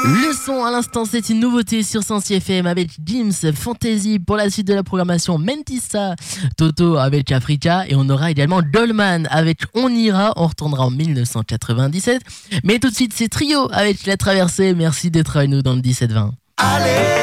Le son à l'instant, c'est une nouveauté sur Sensi FM avec James Fantasy. Pour la suite de la programmation, Mentissa, Toto avec Africa, et on aura également Dolman avec On ira. On retournera en 1997. Mais tout de suite, c'est Trio avec La Traversée. Merci d'être avec nous dans le 17-20. Allez!